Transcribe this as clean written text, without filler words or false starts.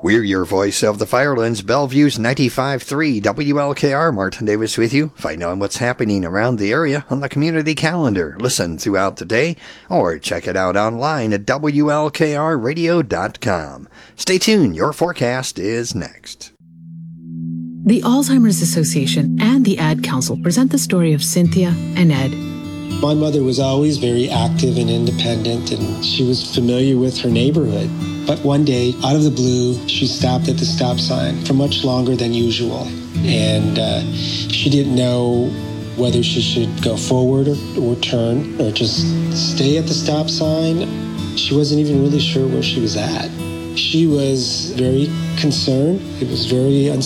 We're your voice of the Firelands, Bellevue's 95.3 WLKR. Martin Davis with you. Find out what's happening around the area on the community calendar. Listen throughout the day or check it out online at WLKRradio.com. Stay tuned. Your forecast is next. The Alzheimer's Association and the Ad Council present the story of Cynthia and Ed. My mother was always very active and independent, and she was familiar with her neighborhood. But one day, out of the blue, she stopped at the stop sign for much longer than usual. And she didn't know whether she should go forward or turn or just stay at the stop sign. She wasn't even really sure where she was at. She was very concerned. It was very unsafe.